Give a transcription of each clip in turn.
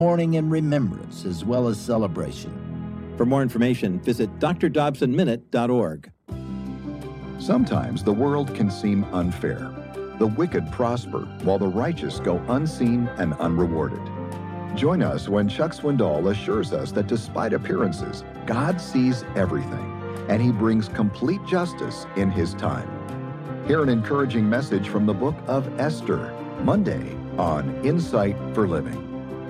mourning and remembrance as well as celebration. For more information, visit drdobsonminute.org. Sometimes the world can seem unfair. The wicked prosper while the righteous go unseen and unrewarded. Join us when Chuck Swindoll assures us that despite appearances, God sees everything, and He brings complete justice in His time. Hear an encouraging message from the book of Esther, Monday on Insight for Living.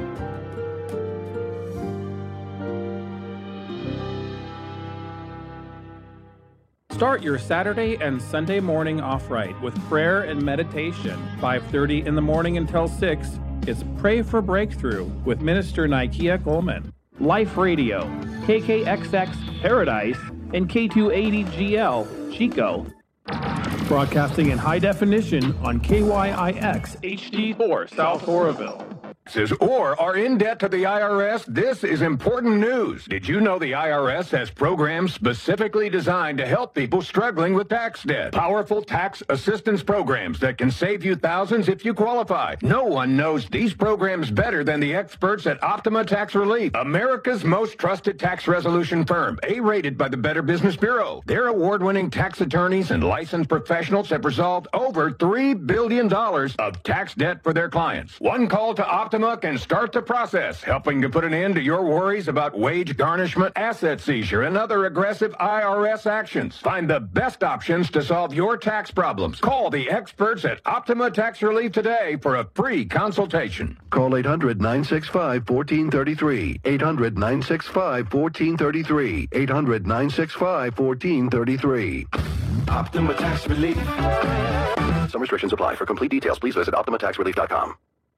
Start your Saturday and Sunday morning off right with prayer and meditation. 5:30 in the morning until 6. It's Pray for Breakthrough with Minister Nikia Coleman. Life Radio, KKXX Paradise, and K280GL Chico. Broadcasting in high definition on KYIX HD4 South Oroville. Or are in debt to the IRS? This is important news. Did you know the IRS has programs specifically designed to help people struggling with tax debt? Powerful tax assistance programs that can save you thousands if you qualify. No one knows these programs better than the experts at Optima Tax Relief, America's most trusted tax resolution firm, A-rated by the Better Business Bureau. Their award-winning tax attorneys and licensed professionals have resolved over $3 billion of tax debt for their clients. One call to Optima can start the process, helping to put an end to your worries about wage garnishment, asset seizure, and other aggressive IRS actions. Find the best options to solve your tax problems. Call the experts at Optima Tax Relief today for a free consultation. Call 800-965-1433. 800-965-1433. 800-965-1433. Optima Tax Relief. Some restrictions apply. For complete details, please visit OptimaTaxRelief.com.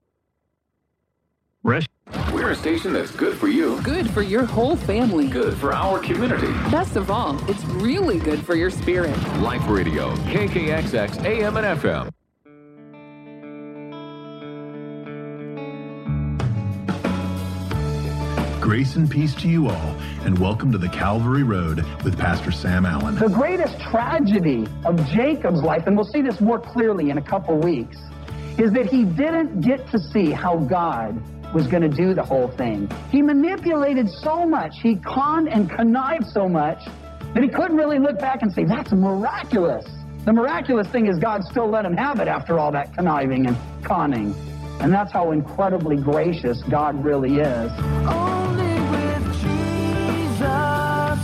We're a station that's good for you. Good for your whole family. Good for our community. Best of all, it's really good for your spirit. Life Radio, KKXX, AM and FM. Grace and peace to you all, and welcome to the Calvary Road with Pastor Sam Allen. The greatest tragedy of Jacob's life, and we'll see this more clearly in a couple weeks, is that he didn't get to see how God was going to do the whole thing. He manipulated so much, he conned and connived so much, that he couldn't really look back and say, that's miraculous. The miraculous thing is God still let him have it after all that conniving and conning. And that's how incredibly gracious God really is. Only with Jesus.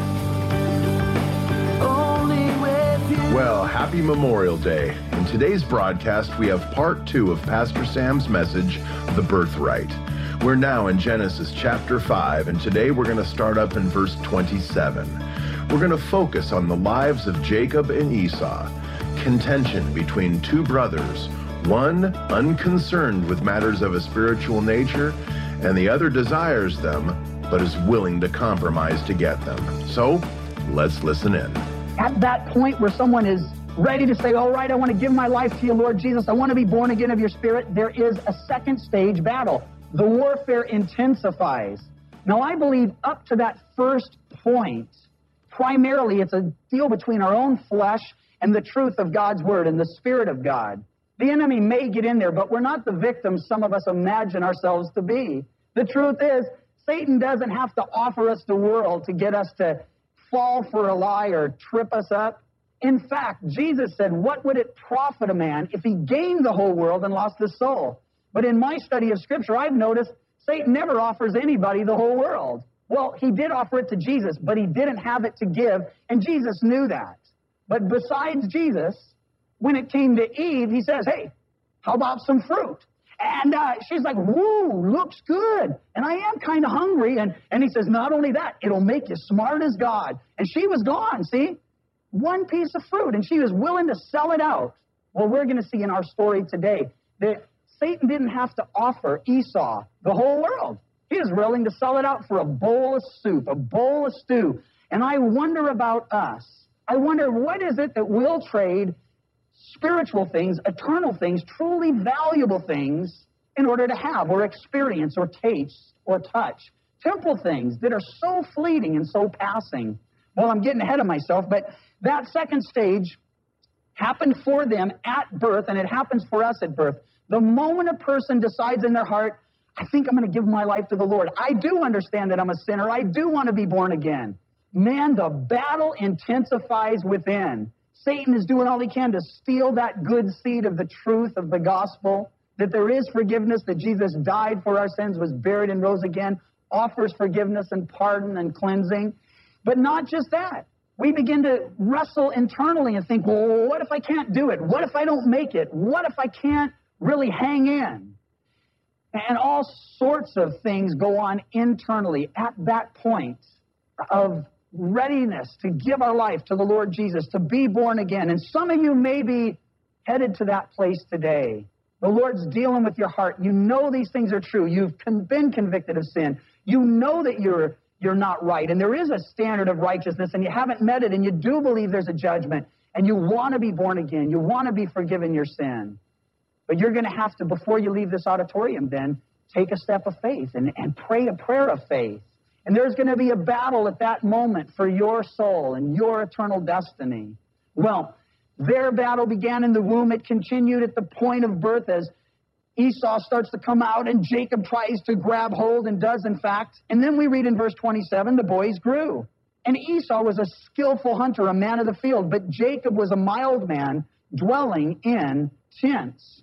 Only with you. Well, happy Memorial Day. In today's broadcast, we have part 2 of Pastor Sam's message, The Birthright. We're now in Genesis chapter 5, and today we're going to start up in verse 27. We're going to focus on the lives of Jacob and Esau, contention between two brothers, one unconcerned with matters of a spiritual nature, and the other desires them, but is willing to compromise to get them. So, let's listen in. At that point where someone is ready to say, all right, I want to give my life to you, Lord Jesus. I want to be born again of your Spirit. There is a second stage battle. The warfare intensifies. Now, I believe up to that first point, primarily it's a deal between our own flesh and the truth of God's Word and the Spirit of God. The enemy may get in there, but we're not the victims some of us imagine ourselves to be. The truth is, Satan doesn't have to offer us the world to get us to fall for a lie or trip us up. In fact, Jesus said, what would it profit a man if he gained the whole world and lost his soul? But in my study of Scripture, I've noticed Satan never offers anybody the whole world. Well, he did offer it to Jesus, but he didn't have it to give, and Jesus knew that. But besides Jesus, when it came to Eve, he says, hey, how about some fruit? And she's like, woo, looks good. And I am kind of hungry. And he says, not only that, it'll make you smart as God. And she was gone, see? One piece of fruit, and she was willing to sell it out. Well, we're going to see in our story today that Satan didn't have to offer Esau the whole world. He was willing to sell it out for a bowl of soup, a bowl of stew. And I wonder about us. I wonder, what is it that we'll trade spiritual things, eternal things, truly valuable things in order to have or experience or taste or touch? Temporal things that are so fleeting and so passing. Well, I'm getting ahead of myself, but that second stage happened for them at birth, and it happens for us at birth. The moment a person decides in their heart, I think I'm going to give my life to the Lord. I do understand that I'm a sinner. I do want to be born again. Man, the battle intensifies within. Satan is doing all he can to steal that good seed of the truth of the gospel, that there is forgiveness, that Jesus died for our sins, was buried and rose again, offers forgiveness and pardon and cleansing. But not just that. We begin to wrestle internally and think, well, what if I can't do it? What if I don't make it? What if I can't really hang in? And all sorts of things go on internally at that point of readiness to give our life to the Lord Jesus, to be born again. And some of you may be headed to that place today. The Lord's dealing with your heart. You know these things are true. You've been convicted of sin. You know that you're not right. And there is a standard of righteousness, and you haven't met it, and you do believe there's a judgment, and you want to be born again. You want to be forgiven your sin. But you're going to have to, before you leave this auditorium then, take a step of faith and pray a prayer of faith. And there's going to be a battle at that moment for your soul and your eternal destiny. Well, their battle began in the womb. It continued at the point of birth as Esau starts to come out and Jacob tries to grab hold and does, in fact. And then we read in verse 27, the boys grew. And Esau was a skillful hunter, a man of the field, but Jacob was a mild man dwelling in tents.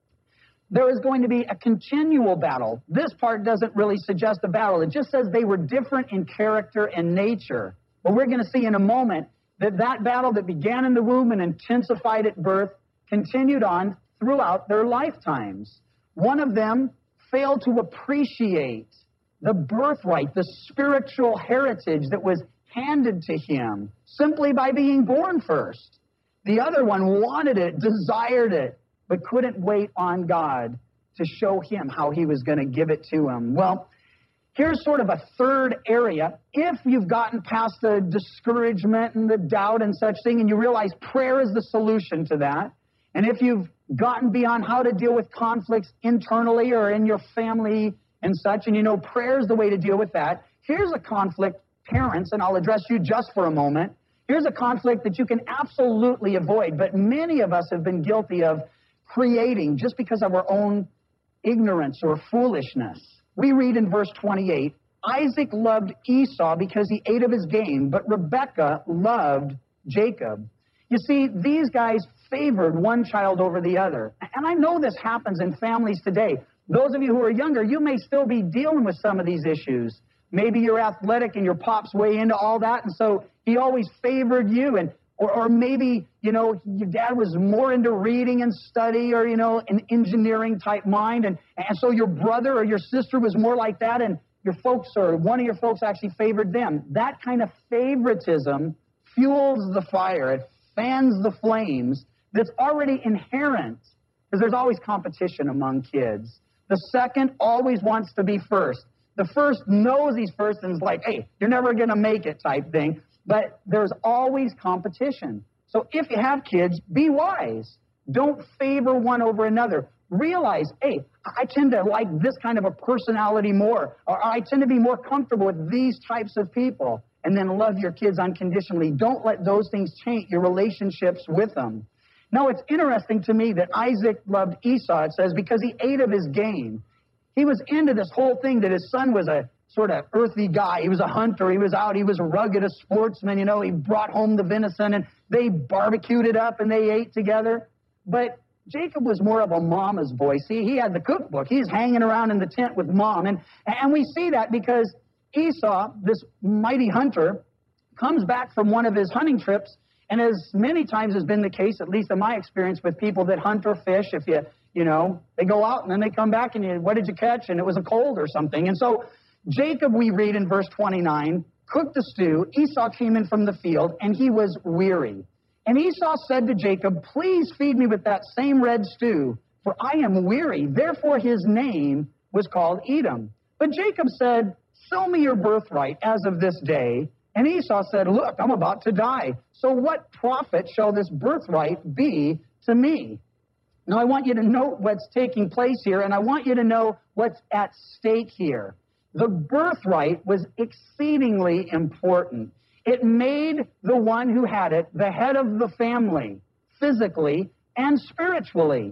There is going to be a continual battle. This part doesn't really suggest a battle. It just says they were different in character and nature. But we're going to see in a moment that that battle that began in the womb and intensified at birth continued on throughout their lifetimes. One of them failed to appreciate the birthright, the spiritual heritage that was handed to him simply by being born first. The other one wanted it, desired it, but couldn't wait on God to show him how he was going to give it to him. Well, here's sort of a third area. If you've gotten past the discouragement and the doubt and such thing, and you realize prayer is the solution to that, and if you've gotten beyond how to deal with conflicts internally or in your family and such, and you know prayer is the way to deal with that, here's a conflict, parents, and I'll address you just for a moment. Here's a conflict that you can absolutely avoid, but many of us have been guilty of creating just because of our own ignorance or foolishness. We read in verse 28, Isaac loved Esau because he ate of his game, but Rebekah loved Jacob. You see, these guys favored one child over the other. And I know this happens in families today. Those of you who are younger, you may still be dealing with some of these issues. Maybe you're athletic and your pop's way into all that, and so he always favored you. Or maybe, you know, your dad was more into reading and study or, you know, an engineering type mind. And so your brother or your sister was more like that, and your folks or one of your folks actually favored them. That kind of favoritism fuels the fire. It fans the flames that's already inherent, because there's always competition among kids. The second always wants to be first. The first knows he's first and is like, hey, you're never going to make it type thing. But there's always competition. So if you have kids, be wise. Don't favor one over another. Realize, hey, I tend to like this kind of a personality more, or I tend to be more comfortable with these types of people. And then love your kids unconditionally. Don't let those things change your relationships with them. Now, it's interesting to me that Isaac loved Esau, it says, because he ate of his game. He was into this whole thing that his son was a sort of earthy guy. He was a hunter. He was out. He was rugged, a sportsman. You know, he brought home the venison, and they barbecued it up, and they ate together. But Jacob was more of a mama's boy. See, he had the cookbook. He's hanging around in the tent with mom. And we see that because Esau, this mighty hunter, comes back from one of his hunting trips, and as many times has been the case, at least in my experience with people that hunt or fish, if you know, they go out and then they come back and what did you catch? And it was a cold or something. And so Jacob, we read in verse 29, cooked the stew. Esau came in from the field, and he was weary. And Esau said to Jacob, please feed me with that same red stew, for I am weary. Therefore his name was called Edom. But Jacob said, sell me your birthright as of this day. And Esau said, look, I'm about to die. So what profit shall this birthright be to me? Now I want you to note what's taking place here, and I want you to know what's at stake here. The birthright was exceedingly important. It made the one who had it the head of the family, physically and spiritually.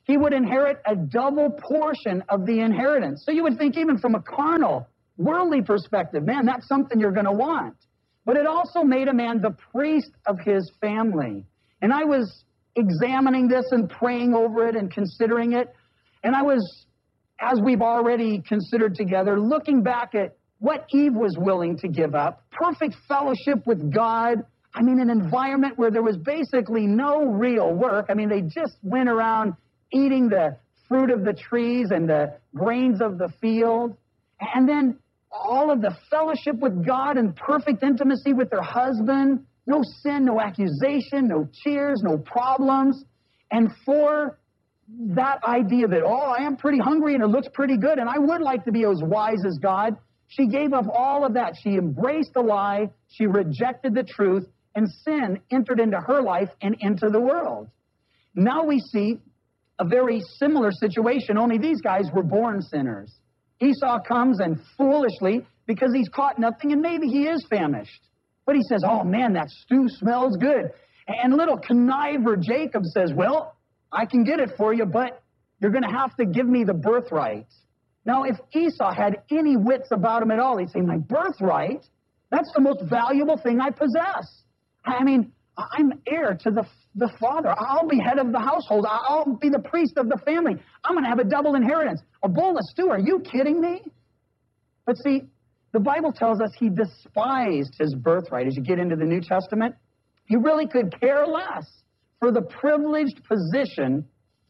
he would inherit a double portion of the inheritance. So you would think, even from a carnal, worldly perspective, man, that's something you're going to want. But it also made a man the priest of his family. And I was examining this and praying over it and considering it. And I was, as we've already considered together, looking back at what Eve was willing to give up. Perfect fellowship with God. I mean, an environment where there was basically no real work. I mean, they just went around eating the fruit of the trees and the grains of the field. And then all of the fellowship with God and perfect intimacy with their husband. No sin, no accusation, no cheers, no problems. And for that idea that, oh, I am pretty hungry and it looks pretty good and I would like to be as wise as God, she gave up all of that. She embraced the lie. She rejected the truth. And sin entered into her life and into the world. Now we see a very similar situation, only these guys were born sinners. Esau comes and foolishly, because he's caught nothing and maybe he is famished. But he says, oh man, that stew smells good. And little conniver Jacob says, well, I can get it for you, but you're going to have to give me the birthright. Now, if Esau had any wits about him at all, he'd say, my birthright? That's the most valuable thing I possess. I mean, I'm heir to the father. I'll be head of the household. I'll be the priest of the family. I'm going to have a double inheritance. A bowl of stew, are you kidding me? But see, the Bible tells us he despised his birthright. As you get into the New Testament, he really could care less for the privileged position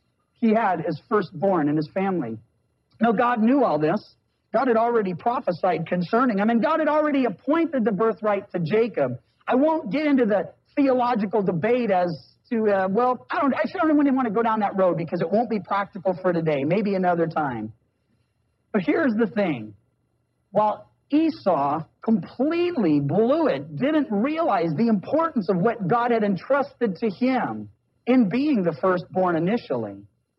he had as firstborn in his family. Now, God knew all this. God had already prophesied concerning him, and God had already appointed the birthright to Jacob. I won't get into the theological debate as to, I actually don't even want to go down that road because it won't be practical for today, maybe another time. But here's the thing. While Esau completely blew it, didn't realize the importance of what God had entrusted to him in being the firstborn initially,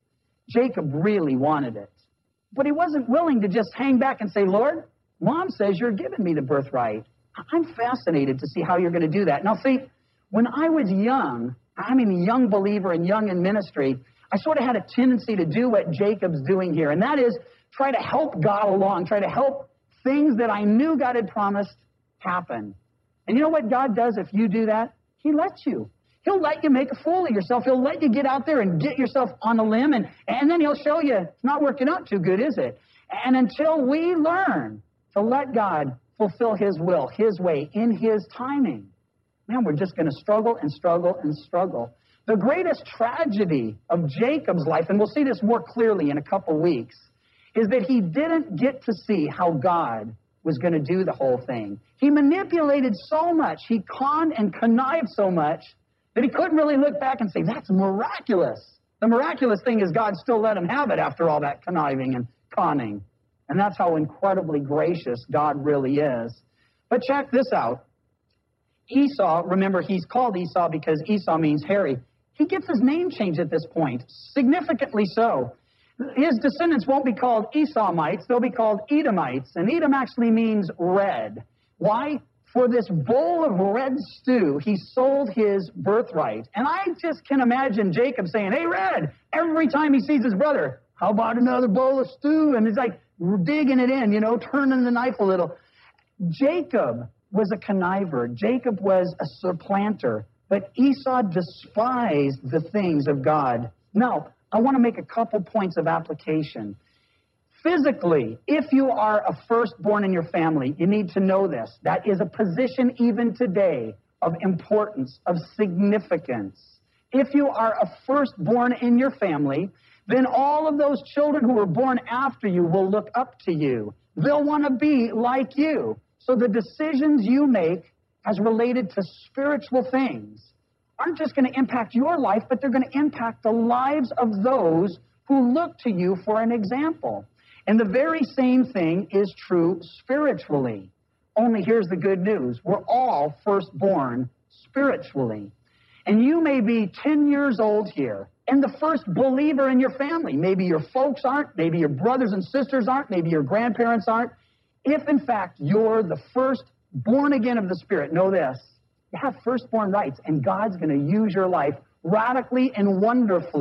Jacob really wanted it. But he wasn't willing to just hang back and say, Lord, Mom says you're giving me the birthright. I'm fascinated to see how you're going to do that. Now, see, when I was young, a young believer and young in ministry, I sort of had a tendency to do what Jacob's doing here, and that is try to help God along, try to help things that I knew God had promised happen. And you know what God does if you do that? He lets you. He'll let you make a fool of yourself. He'll let you get out there and get yourself on a limb, and then he'll show you it's not working out too good, is it? And until we learn to let God fulfill his will, his way, in his timing, man, we're just going to struggle and struggle and struggle. The greatest tragedy of Jacob's life, and we'll see this more clearly in a couple weeks, is that he didn't get to see how God was going to do the whole thing. He manipulated so much, he conned and connived so much, that he couldn't really look back and say, that's miraculous. The miraculous thing is God still let him have it after all that conniving and conning. And that's how incredibly gracious God really is. But check this out. Esau, remember, he's called Esau because Esau means hairy. He gets his name changed at this point, significantly so. His descendants won't be called Esomites, they'll be called Edomites. And Edom actually means red. Why? For this bowl of red stew, he sold his birthright. And I just can imagine Jacob saying, hey, Red, every time he sees his brother, how about another bowl of stew? And he's like digging it in, turning the knife a little. Jacob was a conniver. Jacob was a supplanter. But Esau despised the things of God. Now, I want to make a couple points of application. Physically, if you are a firstborn in your family, you need to know this. That is a position even today of importance, of significance. If you are a firstborn in your family, then all of those children who were born after you will look up to you. They'll want to be like you. So the decisions you make as related to spiritual things aren't just going to impact your life, but they're going to impact the lives of those who look to you for an example. And the very same thing is true spiritually. Only here's the good news. We're all firstborn spiritually. And you may be 10 years old here and the first believer in your family. Maybe your folks aren't. Maybe your brothers and sisters aren't. Maybe your grandparents aren't. If, in fact, you're the first born again of the Spirit, know this. You have firstborn rights, and God's going to use your life radically and wonderfully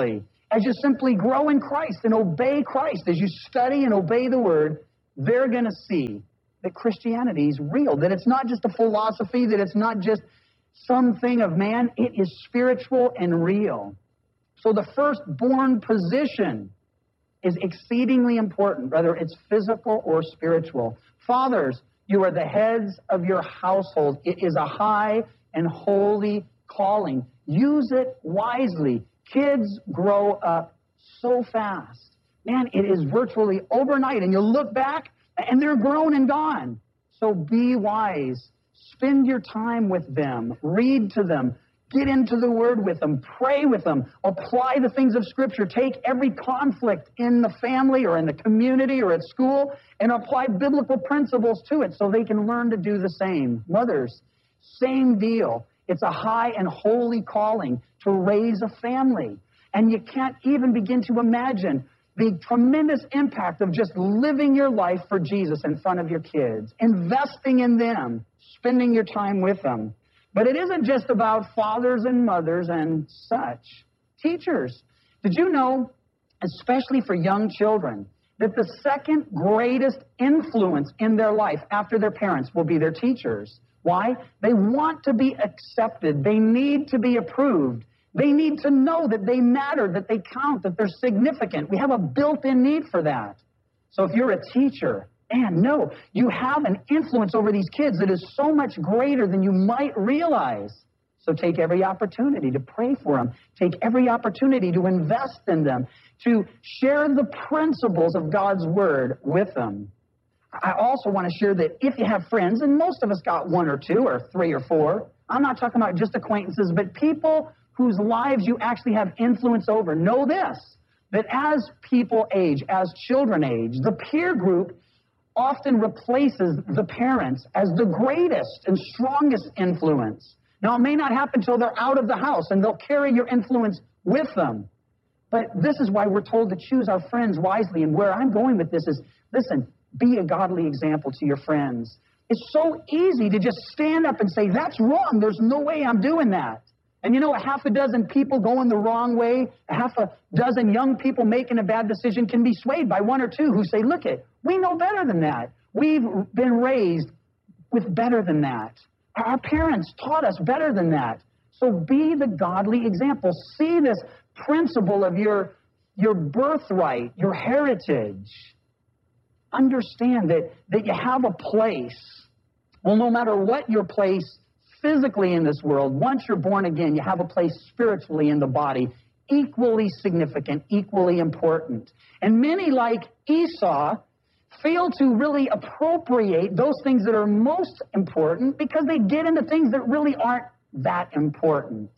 as you simply grow in Christ and obey Christ, as you study and obey the Word, they're going to see that Christianity is real, that it's not just a philosophy, that it's not just something of man. It is spiritual and real. So the firstborn position is exceedingly important, whether it's physical or spiritual. Fathers, you are the heads of your household. It is a high and holy calling. Use it wisely. Kids grow up so fast. Man, it is virtually overnight, and you look back, and they're grown and gone. So be wise. Spend your time with them. Read to them. Get into the Word with them. Pray with them. Apply the things of Scripture. Take every conflict in the family or in the community or at school and apply biblical principles to it so they can learn to do the same. Mothers, same deal. It's a high and holy calling to raise a family. And you can't even begin to imagine the tremendous impact of just living your life for Jesus in front of your kids, investing in them, spending your time with them. But it isn't just about fathers and mothers and such. Teachers, did you know, especially for young children, that the second greatest influence in their life after their parents will be their teachers? Why? They want to be accepted. They need to be approved. They need to know that they matter, that they count, that they're significant. We have a built-in need for that. So if you're a teacher, and no, you have an influence over these kids that is so much greater than you might realize. So take every opportunity to pray for them. Take every opportunity to invest in them, to share the principles of God's Word with them. I also want to share that if you have friends, and most of us got one or two or three or four, I'm not talking about just acquaintances, but people whose lives you actually have influence over, know this, that as people age, as children age, the peer group often replaces the parents as the greatest and strongest influence. Now, it may not happen until they're out of the house, and they'll carry your influence with them. But this is why we're told to choose our friends wisely. And where I'm going with this is, listen, be a godly example to your friends. It's so easy to just stand up and say, that's wrong. There's no way I'm doing that. And you know, a half a dozen people going the wrong way, a half a dozen young people making a bad decision can be swayed by one or two who say, look it, we know better than that. We've been raised with better than that. Our parents taught us better than that. So be the godly example. See this principle of your birthright, your heritage. Understand that you have a place. Well, no matter what your place physically in this world, once you're born again, you have a place spiritually in the body, equally significant, equally important. And many, like Esau, fail to really appropriate those things that are most important because they get into things that really aren't that important.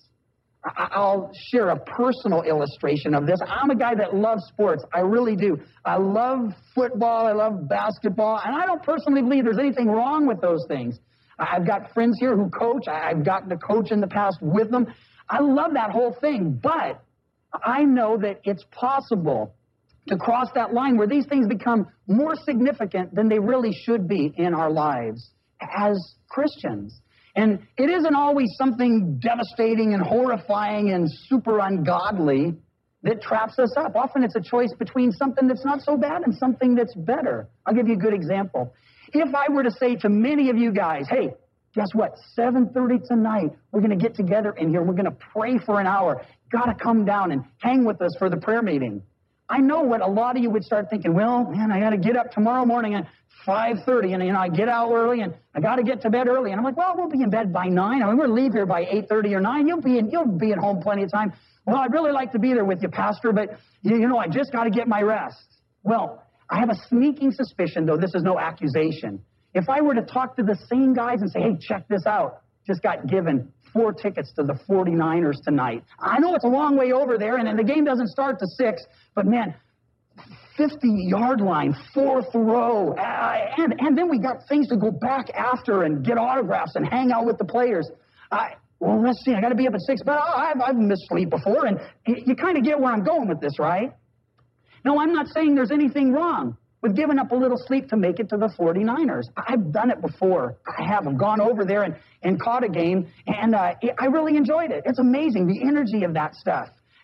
I'll share a personal illustration of this. I'm a guy that loves sports. I really do. I love football. I love basketball. And I don't personally believe there's anything wrong with those things. I've got friends here who coach. I've gotten to coach in the past with them. I love that whole thing. But I know that it's possible to cross that line where these things become more significant than they really should be in our lives as Christians. And it isn't always something devastating and horrifying and super ungodly that traps us up. Often it's a choice between something that's not so bad and something that's better. I'll give you a good example. If I were to say to many of you guys, hey, guess what? 7:30 tonight, we're going to get together in here. We're going to pray for an hour. Got to come down and hang with us for the prayer meeting. I know what a lot of you would start thinking, well, man, I got to get up tomorrow morning at 5:30, and I get out early, and I got to get to bed early. And I'm like, well, we'll be in bed by 9. I mean, we'll leave here by 8:30 or 9. You'll be at home plenty of time. Well, I'd really like to be there with you, Pastor, but you know, I just got to get my rest. Well, I have a sneaking suspicion, though this is no accusation. If I were to talk to the same guys and say, hey, check this out, just got given 4 tickets to the 49ers tonight. I know it's a long way over there, and the game doesn't start to 6, but man, 50-yard line, 4th row, and then we got things to go back after and get autographs and hang out with the players. Well, let's see, I got to be up at 6, but I've missed sleep before, and you kind of get where I'm going with this, right? No, I'm not saying there's anything wrong with giving up a little sleep to make it to the 49ers. I've done it before. I've gone over there and caught a game, and I really enjoyed it. It's amazing, the energy of that stuff.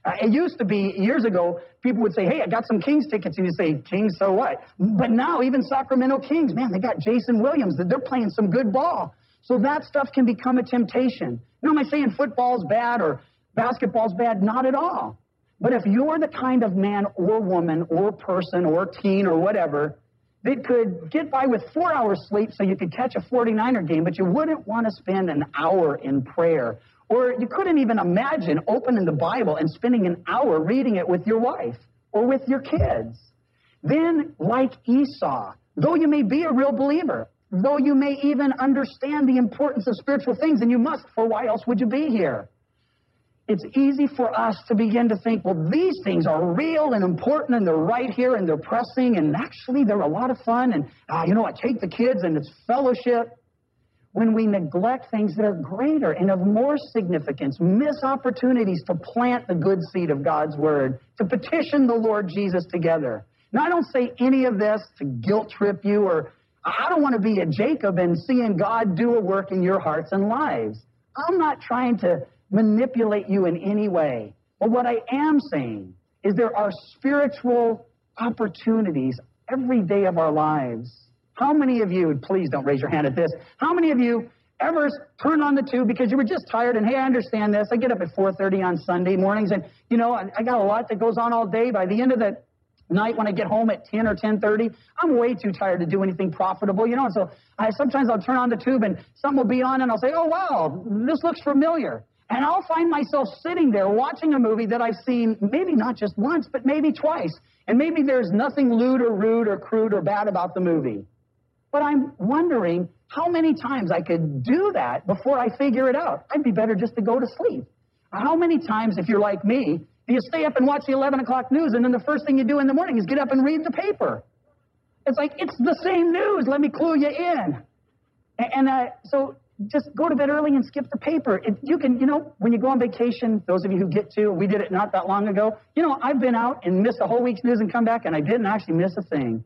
It used to be, years ago, people would say, hey, I got some Kings tickets. And you say, Kings, so what? But now even Sacramento Kings, man, they got Jason Williams. They're playing some good ball. So that stuff can become a temptation. Now, am I saying football's bad or basketball's bad? Not at all. But if you're the kind of man or woman or person or teen or whatever that could get by with 4 hours sleep so you could catch a 49er game, but you wouldn't want to spend an hour in prayer, or you couldn't even imagine opening the Bible and spending an hour reading it with your wife or with your kids, then like Esau, though you may be a real believer, though you may even understand the importance of spiritual things, and you must, for why else would you be here? It's easy for us to begin to think, well, these things are real and important, and they're right here, and they're pressing, and actually they're a lot of fun, and, I take the kids, and it's fellowship. When we neglect things that are greater and of more significance, miss opportunities to plant the good seed of God's Word, to petition the Lord Jesus together. Now, I don't say any of this to guilt trip you, or I don't want to be a Jacob and seeing God do a work in your hearts and lives. I'm not trying to manipulate you in any way. But what I am saying is there are spiritual opportunities every day of our lives. How many of you, please don't raise your hand at this, how many of you ever turned on the tube because you were just tired and, hey, I understand this. I get up at 4:30 on Sunday mornings and, I got a lot that goes on all day. By the end of the night when I get home at 10 or 10:30, I'm way too tired to do anything profitable, and so sometimes I'll turn on the tube and something will be on and I'll say, oh, wow, this looks familiar. And I'll find myself sitting there watching a movie that I've seen maybe not just once, but maybe twice. And maybe there's nothing lewd or rude or crude or bad about the movie. But I'm wondering how many times I could do that before I figure it out. I'd be better just to go to sleep. How many times, if you're like me, do you stay up and watch the 11 o'clock news, and then the first thing you do in the morning is get up and read the paper? It's like, it's the same news. Let me clue you in. So just go to bed early and skip the paper. If you can, when you go on vacation, those of you who get to, we did it not that long ago. I've been out and missed a whole week's news and come back, and I didn't actually miss a thing.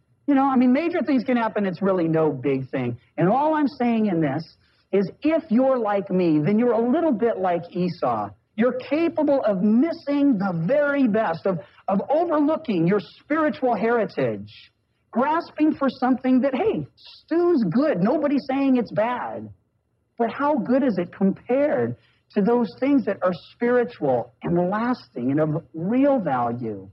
Major things can happen. It's really no big thing. And all I'm saying in this is if you're like me, then you're a little bit like Esau. You're capable of missing the very best, of overlooking your spiritual heritage, grasping for something that, hey, stew's good. Nobody's saying it's bad. But how good is it compared to those things that are spiritual and lasting and of real value?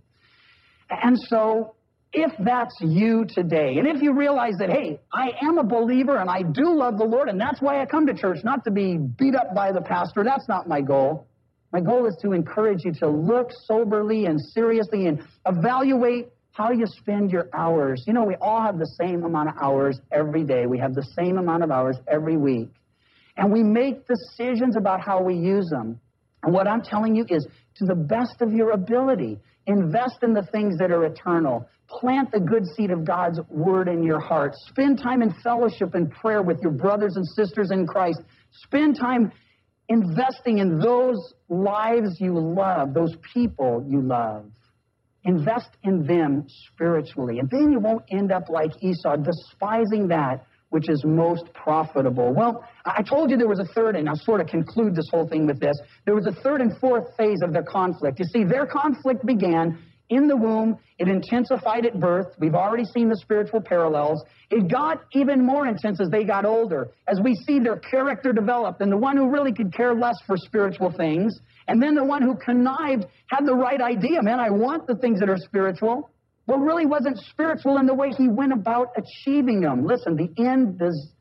And so if that's you today, and if you realize that, hey, I am a believer and I do love the Lord, and that's why I come to church, not to be beat up by the pastor. That's not my goal. My goal is to encourage you to look soberly and seriously and evaluate how you spend your hours. We all have the same amount of hours every day. We have the same amount of hours every week. And we make decisions about how we use them. And what I'm telling you is, to the best of your ability, invest in the things that are eternal. Plant the good seed of God's Word in your heart. Spend time in fellowship and prayer with your brothers and sisters in Christ. Spend time investing in those lives you love, those people you love. Invest in them spiritually. And then you won't end up like Esau, despising that which is most profitable. Well, I told you there was a third, and I'll sort of conclude this whole thing with this. There was a third and fourth phase of their conflict. You see, their conflict began in the womb. It intensified at birth. We've already seen the spiritual parallels. It got even more intense as they got older, as we see their character develop, and the one who really could care less for spiritual things, and then the one who connived had the right idea. Man, I want the things that are spiritual, but really wasn't spiritual in the way he went about achieving them. Listen, the end does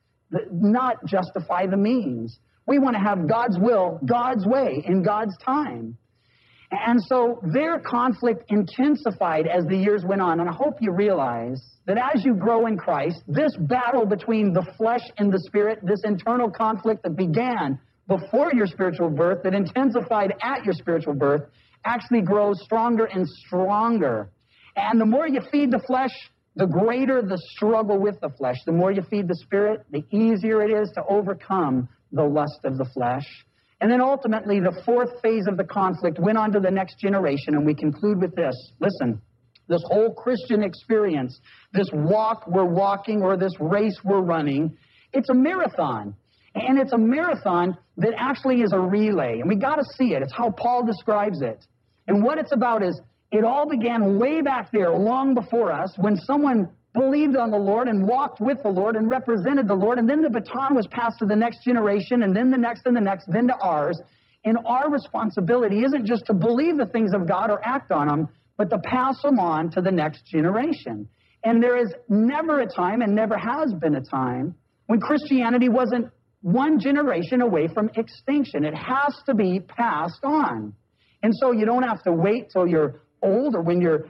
not justify the means. We want to have God's will, God's way, in God's time. And so their conflict intensified as the years went on. And I hope you realize that as you grow in Christ, this battle between the flesh and the spirit, this internal conflict that began before your spiritual birth, that intensified at your spiritual birth, actually grows stronger and stronger. And the more you feed the flesh, the greater the struggle with the flesh. The more you feed the spirit, the easier it is to overcome the lust of the flesh. And then ultimately, the fourth phase of the conflict went on to the next generation, and we conclude with this. Listen, this whole Christian experience, this walk we're walking or this race we're running, it's a marathon. And it's a marathon that actually is a relay, and we got to see it. It's how Paul describes it. And what it's about is, it all began way back there, long before us, when someone believed on the Lord and walked with the Lord and represented the Lord, and then the baton was passed to the next generation, and then the next and the next, then to ours. And our responsibility isn't just to believe the things of God or act on them, but to pass them on to the next generation. And there is never a time, and never has been a time, when Christianity wasn't one generation away from extinction. It has to be passed on. And so you don't have to wait till you're old or when you're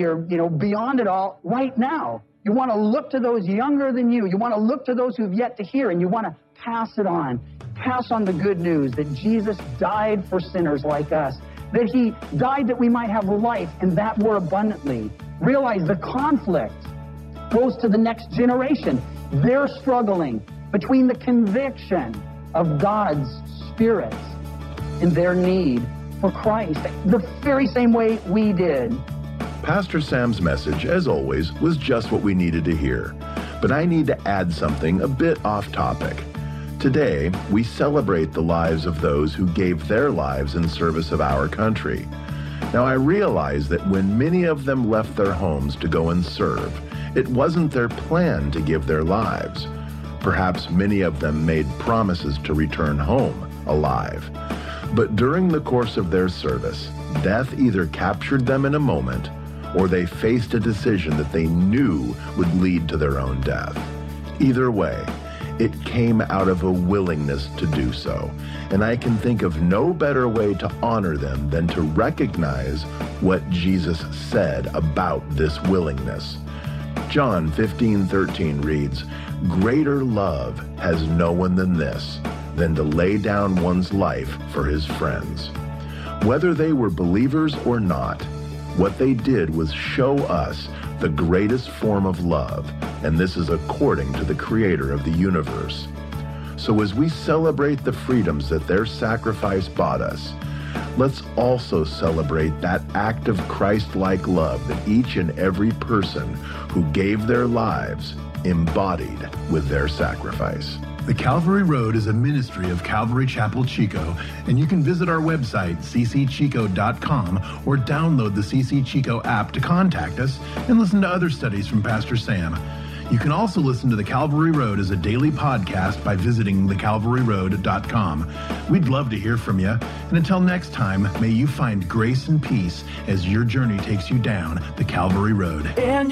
beyond it all. Right now, you want to look to those younger than you. You want to look to those who've yet to hear, and you want to pass it on. Pass on the good news that Jesus died for sinners like us, that he died that we might have life, and that more abundantly. Realize the conflict goes to the next generation. They're struggling between the conviction of God's Spirit and their need for Christ, the very same way we did. Pastor Sam's message, as always, was just what we needed to hear. But I need to add something a bit off topic. Today, we celebrate the lives of those who gave their lives in service of our country. Now, I realize that when many of them left their homes to go and serve, it wasn't their plan to give their lives. Perhaps many of them made promises to return home alive. But during the course of their service, death either captured them in a moment, or they faced a decision that they knew would lead to their own death. Either way, it came out of a willingness to do so. And I can think of no better way to honor them than to recognize what Jesus said about this willingness. John 15:13 reads, "Greater love has no one than this, than to lay down one's life for his friends." Whether they were believers or not, what they did was show us the greatest form of love, and this is according to the Creator of the universe. So as we celebrate the freedoms that their sacrifice bought us, let's also celebrate that act of Christ-like love that each and every person who gave their lives embodied with their sacrifice. The Calvary Road is a ministry of Calvary Chapel Chico, and you can visit our website, ccchico.com, or download the CC Chico app to contact us and listen to other studies from Pastor Sam. You can also listen to The Calvary Road as a daily podcast by visiting thecalvaryroad.com. We'd love to hear from you, and until next time, may you find grace and peace as your journey takes you down the Calvary Road. And